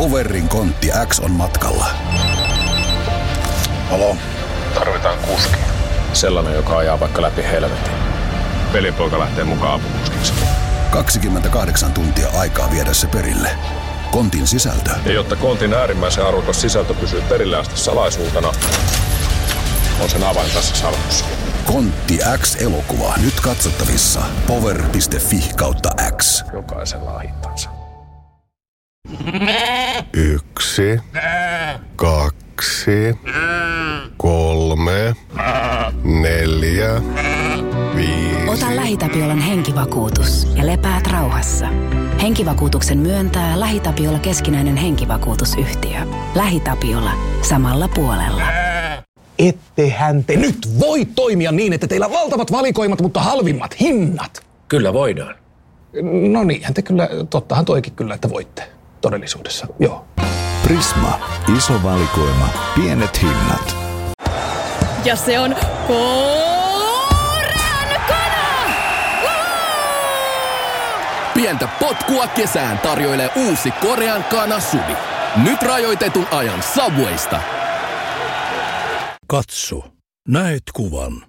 Powerin Kontti X on matkalla. Halo? Tarvitaan kuski. Sellainen, joka ajaa vaikka läpi helvetin. Velipoika lähtee mukaan apukuskiksi. 28 tuntia aikaa viedä se perille. Kontin sisältö. Ja jotta Kontin äärimmäisen arvokas sisältö pysyy perille asti salaisuutena, on sen avain tässä salkussa. Kontti X-elokuva nyt katsottavissa power.fi/X. Jokaisella on hintansa. 1, 2, 3, 4, 5. Ota LähiTapiolan henkivakuutus ja lepäät rauhassa. Henkivakuutuksen myöntää LähiTapiola keskinäinen henkivakuutusyhtiö. LähiTapiola. Samalla puolella. Ettehän te nyt voi toimia niin, että teillä on valtavat valikoimat, mutta halvimmat hinnat. Kyllä voidaan. No niinhän te kyllä, tottahan toikin kyllä, että voitte todellisuudessa, joo. Prisma. Iso valikoima. Pienet hinnat. Ja se on Korean. Pientä potkua kesään tarjoilee uusi Korean kana suvi. Nyt rajoitetun ajan Subwaysta. Katso. Näet kuvan.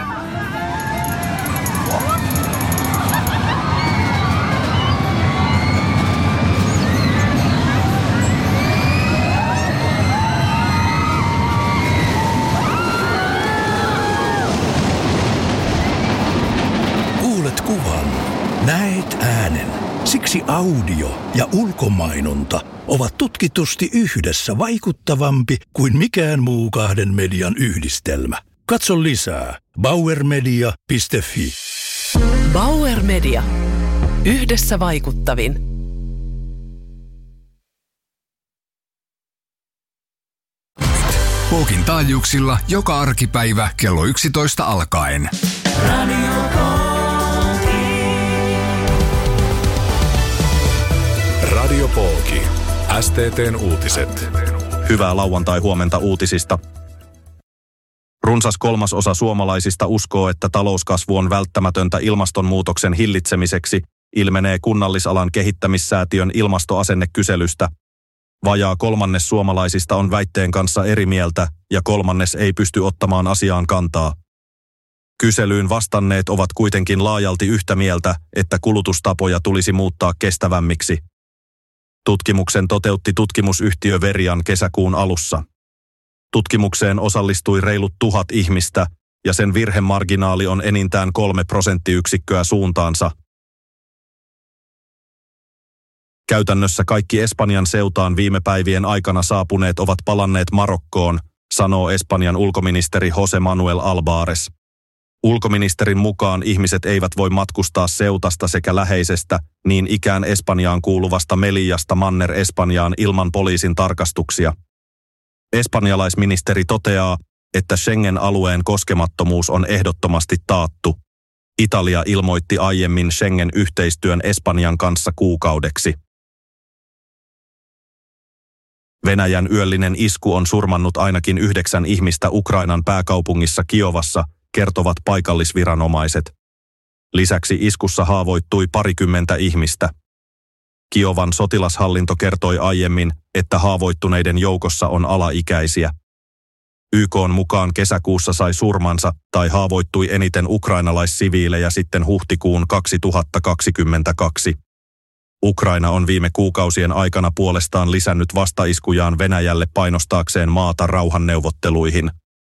Kuulet kuvan. Näet äänen. Siksi audio ja ulkomainonta ovat tutkitusti yhdessä vaikuttavampi kuin mikään muu kahden median yhdistelmä. Katso lisää bauermedia.fi. Bauer Media. Yhdessä vaikuttavin. Pookin taajuuksilla joka arkipäivä kello 11 alkaen. Radio Pooki. STT:n uutiset. Hyvää lauantai-huomenta uutisista. Runsas 1/3 suomalaisista uskoo, että talouskasvu on välttämätöntä ilmastonmuutoksen hillitsemiseksi, ilmenee Kunnallisalan kehittämissäätiön ilmastoasennekyselystä. Vajaa 1/3 suomalaisista on väitteen kanssa eri mieltä ja 1/3 ei pysty ottamaan asiaan kantaa. Kyselyyn vastanneet ovat kuitenkin laajalti yhtä mieltä, että kulutustapoja tulisi muuttaa kestävämmiksi. Tutkimuksen toteutti tutkimusyhtiö Verian kesäkuun alussa. Tutkimukseen osallistui reilut 1000 ihmistä ja sen virhemarginaali on enintään 3 prosenttiyksikköä suuntaansa. Käytännössä kaikki Espanjan seutaan viime päivien aikana saapuneet ovat palanneet Marokkoon, sanoo Espanjan ulkoministeri José Manuel Albares. Ulkoministerin mukaan ihmiset eivät voi matkustaa Seutasta sekä läheisestä, niin ikään Espanjaan kuuluvasta Melillasta Manner-Espanjaan ilman poliisin tarkastuksia. Espanjalaisministeri toteaa, että Schengen-alueen koskemattomuus on ehdottomasti taattu. Italia ilmoitti aiemmin Schengen-yhteistyön Espanjan kanssa kuukaudeksi. Venäjän yöllinen isku on surmannut ainakin 9 ihmistä Ukrainan pääkaupungissa Kiovassa, kertovat paikallisviranomaiset. Lisäksi iskussa haavoittui 20 ihmistä. Kiovan sotilashallinto kertoi aiemmin, että haavoittuneiden joukossa on alaikäisiä. YK:n mukaan kesäkuussa sai surmansa tai haavoittui eniten ukrainalaissiviilejä sitten huhtikuun 2022. Ukraina on viime kuukausien aikana puolestaan lisännyt vastaiskujaan Venäjälle painostaakseen maata rauhanneuvotteluihin.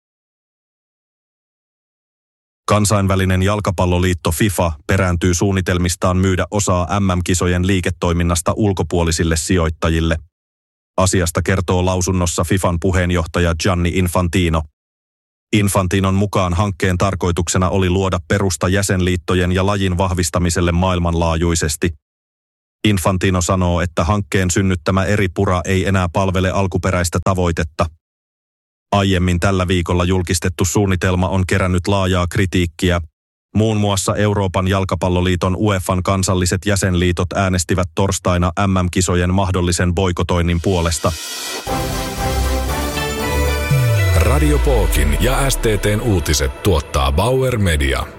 Kansainvälinen jalkapalloliitto FIFA perääntyy suunnitelmistaan myydä osaa MM-kisojen liiketoiminnasta ulkopuolisille sijoittajille. Asiasta kertoo lausunnossa FIFAn puheenjohtaja Gianni Infantino. Infantinon mukaan hankkeen tarkoituksena oli luoda perusta jäsenliittojen ja lajin vahvistamiselle maailmanlaajuisesti. Infantino sanoo, että hankkeen synnyttämä eri pura ei enää palvele alkuperäistä tavoitetta. Aiemmin tällä viikolla julkistettu suunnitelma on kerännyt laajaa kritiikkiä. Muun muassa Euroopan jalkapalloliiton UEFAn kansalliset jäsenliitot äänestivät torstaina MM-kisojen mahdollisen boikotoinnin puolesta. Radio Pookin ja STT:n uutiset tuottaa Bauer Media.